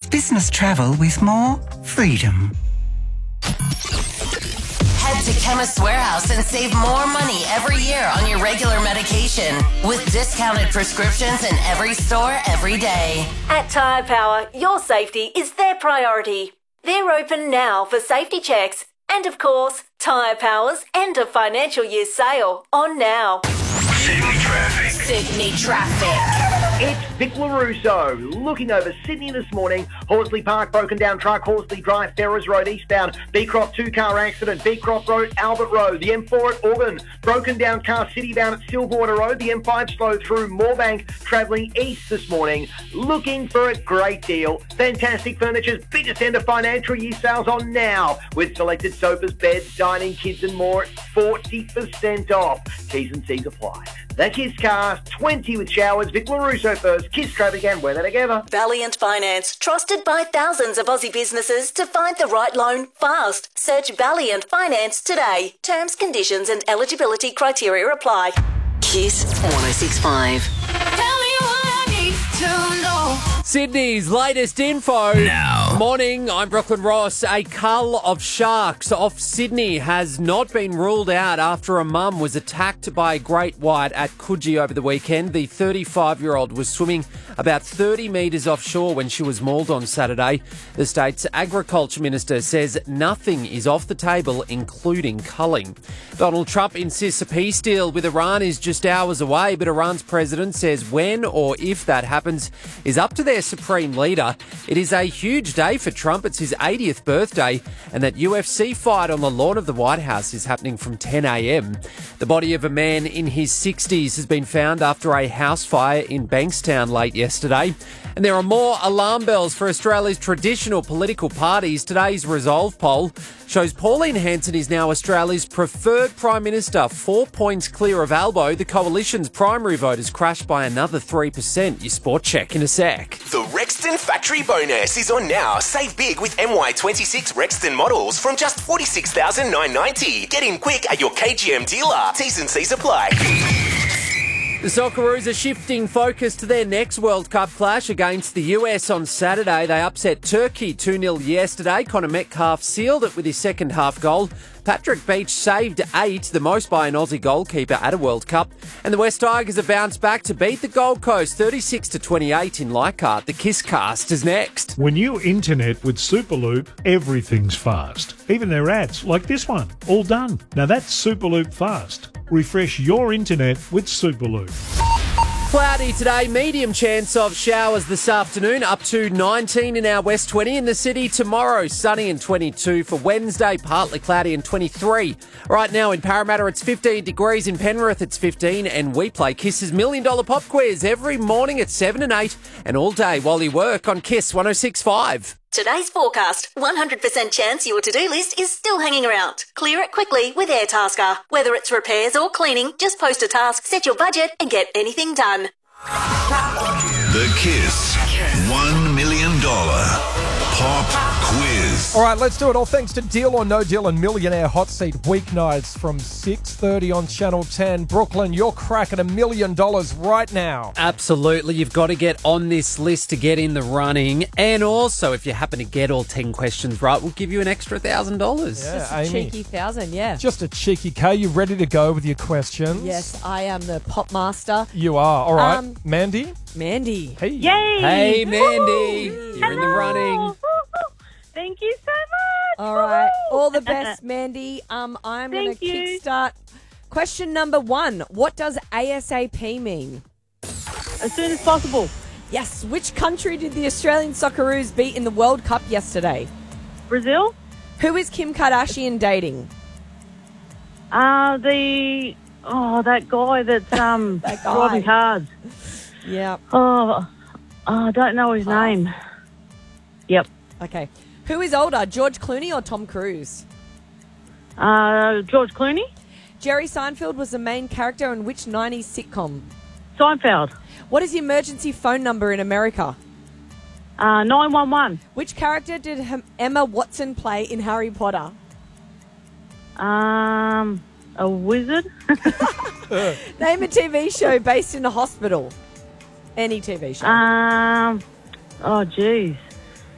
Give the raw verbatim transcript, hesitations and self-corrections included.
business travel with more freedom. Head to Chemist Warehouse and save more money every year on your regular medication with discounted prescriptions in every store every day. At Tyre Power, your safety is their priority. They're open now for safety checks. And of course, Tyre Power's end of financial year sale on now. Sydney traffic. Sydney traffic. It's Vic LaRusso looking over Sydney this morning. Horsley Park, broken down truck, Horsley Drive, Ferrers Road eastbound, Beecroft two-car accident, Beecroft Road, Albert Road, the M four at Auburn, broken down car city bound at Stillwater Road, the M five slow through Moorebank, travelling east this morning, looking for a great deal. Fantastic Furniture's biggest end of financial year sales on now, with selected sofas, beds, dining, kids and more at forty percent off. T's and C's apply. The Kiss Cast, twenty with showers, Vic LaRusso first, Kiss traffic and weather together. Valiant Finance, trusted by thousands of Aussie businesses to find the right loan fast. Search Valiant Finance today. Terms, conditions and eligibility criteria apply. Kiss one oh six point five. Tell me what I need to know. Sydney's latest info. Now. Morning, I'm Brooklyn Ross. A cull of sharks off Sydney has not been ruled out after a mum was attacked by a great white at Coogee over the weekend. The thirty-five-year-old was swimming about thirty metres offshore when she was mauled on Saturday. The state's agriculture minister says nothing is off the table, including culling. Donald Trump insists a peace deal with Iran is just hours away, but Iran's president says when or if that happens is up to their supreme leader. It is a huge day for Trump. It's his eightieth birthday, and that U F C fight on the lawn of the White House is happening from ten a.m. The body of a man in his sixties has been found after a house fire in Bankstown late yesterday. And there are more alarm bells for Australia's traditional political parties. Today's Resolve poll shows Pauline Hanson is now Australia's preferred Prime Minister, four points clear of Albo. The coalition's primary vote has crashed by another three percent. Your sport check in a sec. The Rexton Factory Bonus is on now. Save big with M Y twenty-six Rexton models from just forty-six thousand nine hundred ninety dollars. Get in quick at your K G M dealer. T's and C's apply. The Socceroos are shifting focus to their next World Cup clash against the U S on Saturday. They upset Turkey two nil yesterday. Connor Metcalf sealed it with his second half goal. Patrick Beach saved eight, the most by an Aussie goalkeeper at a World Cup. And the West Tigers have bounced back to beat the Gold Coast thirty-six to twenty-eight in Leichhardt. The Kiss Cast is next. When you internet with Superloop, everything's fast. Even their ads, like this one, all done. Now that's Superloop fast. Refresh your internet with Superloop. Cloudy today, medium chance of showers this afternoon, up to nineteen in our West twenty. In the city tomorrow, sunny and twenty-two. For Wednesday, partly cloudy and twenty-three. Right now in Parramatta, it's fifteen degrees. In Penrith, it's fifteen. And we play Kiss's Million Dollar Pop Quiz every morning at seven and eight and all day while you work on Kiss one oh six point five. Today's forecast, one hundred percent chance your to-do list is still hanging around. Clear it quickly with AirTasker. Whether it's repairs or cleaning, just post a task, set your budget and get anything done. The Kiss one million dollars Pop Quiz. All right, let's do it. All thanks to Deal or No Deal and Millionaire Hot Seat weeknights from six thirty on Channel ten. Brooklyn, you're cracking a million dollars right now. Absolutely. You've got to get on this list to get in the running. And also, if you happen to get all ten questions right, we'll give you an extra one thousand dollars. Yeah, Just a Amy. cheeky thousand, yeah. Just a cheeky K. You ready to go with your questions? Yes, I am the pop master. You are. All right. Um, Mandy? Mandy. Hey. Yay! Hey, Mandy. Woo! You're in the running. Thank you so much. All right. All the best, Mandy. Um, I'm going to Thank you. kickstart. Question number one. What does ASAP mean? As soon as possible. Yes. Which country did the Australian Socceroos beat in the World Cup yesterday? Brazil. Who is Kim Kardashian dating? Uh, the, oh, that guy that's um, That guy. driving cars. Yeah. Oh, oh, I don't know his Pass. name. Yep. Okay. Who is older, George Clooney or Tom Cruise? Uh, George Clooney. Jerry Seinfeld was the main character in which nineties sitcom? Seinfeld. What is the emergency phone number in America? Uh, nine one one. Which character did Hem- Emma Watson play in Harry Potter? Um, a wizard. Name a T V show based in a hospital. Any T V show. um, oh, geez.